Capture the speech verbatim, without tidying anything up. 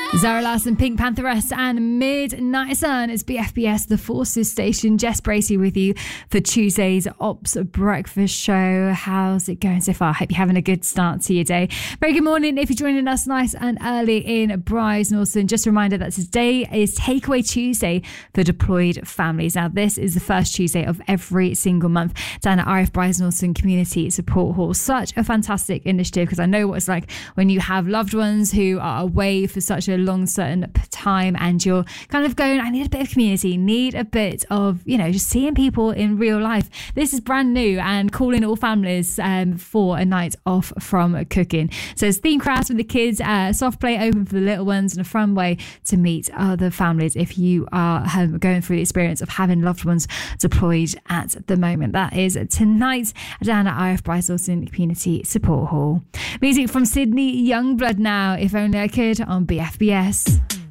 Zara Larsson, Pink Pantheress and Midnight Sun. It's B F B S, the Forces Station. Jess Bracey with you for Tuesday's Ops Breakfast Show. How's it going so far? Hope you're having a good start to your day. Very good morning if you're joining us nice and early in Bryce Norton. Just a reminder that today is Takeaway Tuesday for deployed families. Now, this is the first Tuesday of every single month down at R F Bryce Norton Community Support Hall. Such a fantastic initiative, because I know what it's like when you have loved ones who are away for such a long certain time and you're kind of going, I need a bit of community, need a bit of, you know, just seeing people in real life. This is brand new and calling all families um, for a night off from cooking. So it's theme crafts for the kids, uh, soft play open for the little ones, and a fun way to meet other families if you are um, going through the experience of having loved ones deployed at the moment. That is tonight down at R F Bryce Norton Community Support Hall. Music from Sydney Youngblood now, If Only I Could, on B F B S.